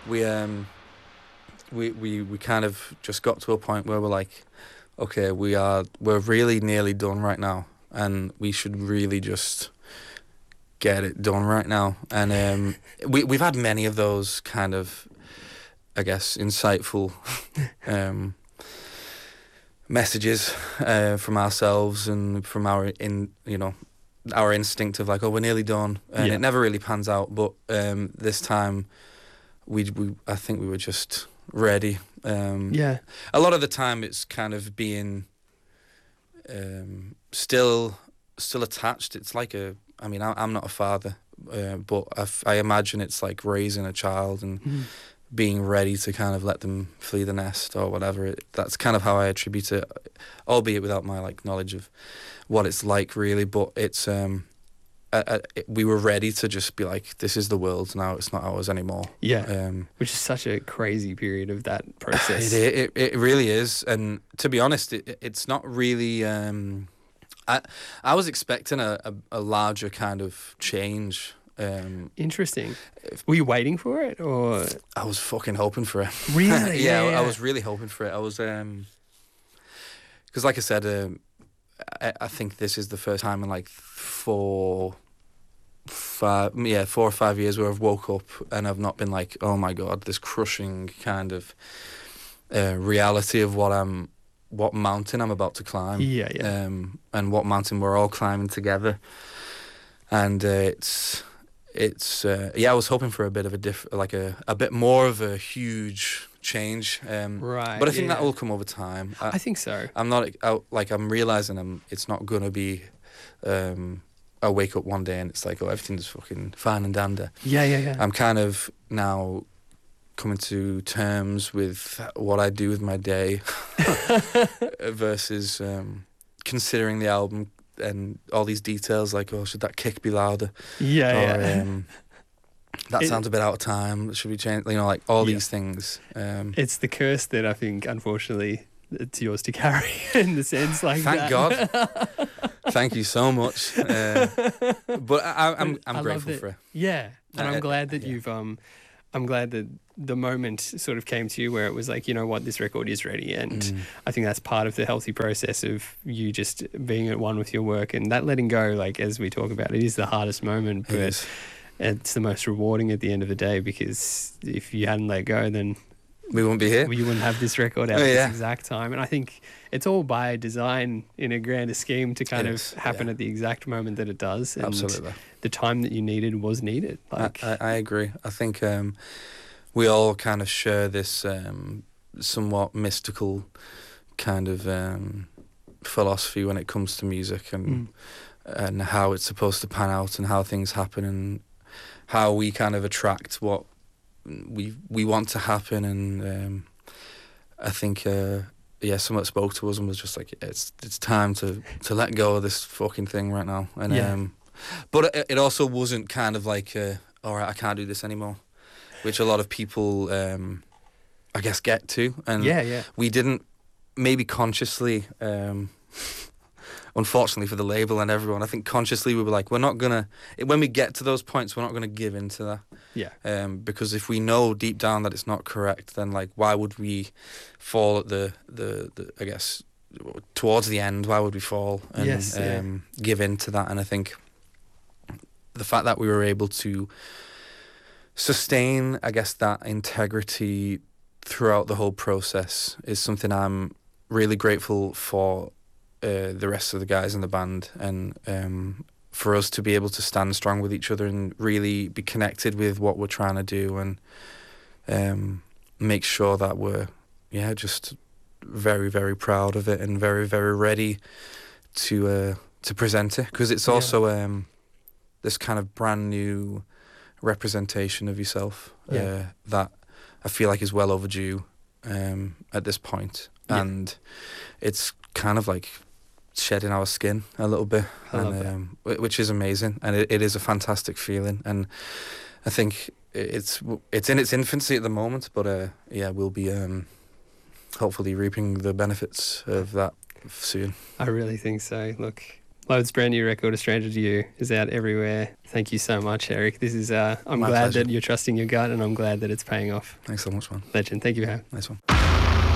we kind of just got to a point where we're like, okay, we're really nearly done right now, and we should really just get it done right now. And we've had many of those kind of, I guess, insightful messages from ourselves and from our our instinct of like, oh, we're nearly done, and it never really pans out. But this time, I think we were just ready. A lot of the time, it's kind of being still attached. It's like I'm not a father, but I imagine it's like raising a child and being ready to kind of let them flee the nest or whatever. That's kind of how I attribute it, albeit without my like knowledge of what it's like really. But it's we were ready to just be like, this is the world now, it's not ours anymore. Which is such a crazy period of that process. It really is. And to be honest, it's not really I was expecting a larger kind of change. Interesting. Were you waiting for it, or? I was fucking hoping for it. Really? Yeah, I was really hoping for it. I was because like I said, I think this is the first time in like 4 or 5 years where I've woke up and I've not been like, oh my God, this crushing kind of reality of what mountain I'm about to climb. And what mountain we're all climbing together. And I was hoping for a bit of a bit more of a huge change. Right. But I think that will come over time. I think so. I'm realizing it's not gonna be. I wake up one day and it's like, oh, everything's fucking fine and dandy. Yeah. I'm kind of now coming to terms with what I do with my day versus considering the album and all these details like, oh, should that kick be louder? That sounds a bit out of time. Should we change? Like all these things. It's the curse that I think, unfortunately, it's yours to carry in the sense like Thank that. God. Thank you so much. But I'm grateful for it. Yeah, and I'm glad that you've. I'm glad that the moment sort of came to you where it was like, you know what, this record is ready. And I think that's part of the healthy process of you just being at one with your work, and that letting go, like as we talk about, it is the hardest moment, but it's the most rewarding at the end of the day, because if you hadn't let go, then we wouldn't be here. You wouldn't have this record out at this exact time. And I think it's all by design in a grander scheme to kind of happen at the exact moment that it does. And absolutely. The time that you needed was needed. Like I agree. I think we all kind of share this somewhat mystical kind of philosophy when it comes to music and how it's supposed to pan out and how things happen and how we kind of attract what we want to happen. And I think someone spoke to us and was just like, it's time to let go of this fucking thing right now. And but it also wasn't kind of like all right, I can't do this anymore, which a lot of people I guess get to. And we didn't maybe consciously unfortunately for the label and everyone, I think consciously we were like, we're not gonna, when we get to those points, we're not gonna give in to that. Yeah. Because if we know deep down that it's not correct, then like, why would we fall at the I guess, towards the end? Why would we fall and give in to that? And I think the fact that we were able to sustain, I guess, that integrity throughout the whole process is something I'm really grateful for. The rest of the guys in the band, and for us to be able to stand strong with each other and really be connected with what we're trying to do, and make sure that we're just very, very proud of it and very, very ready to present it, because it's also this kind of brand new representation of yourself that I feel like is well overdue at this point. And it's kind of like shedding our skin a little bit, which is amazing, and it is a fantastic feeling. And I think it's in its infancy at the moment, but we'll be hopefully reaping the benefits of that soon. I really think so. Look, Loads' brand new record, A Stranger to You, is out everywhere. Thank you so much, Eric. This is I'm My glad pleasure. that you're trusting your gut, and I'm glad that it's paying off. Thanks so much, man. Legend. Thank you, Ham. Nice one.